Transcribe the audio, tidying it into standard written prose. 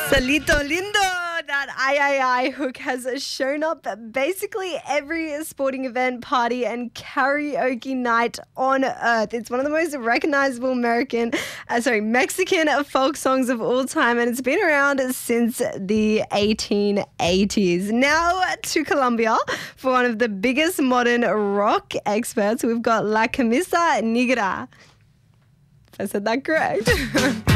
Solito Lindo, that I hook has shown up at basically every sporting event, party and karaoke night on earth. It's one of the most recognizable Mexican folk songs of all time, and it's been around since the 1880s. Now to Colombia for one of the biggest modern rock experts. We've got La Camisa Negra. If I said that correct.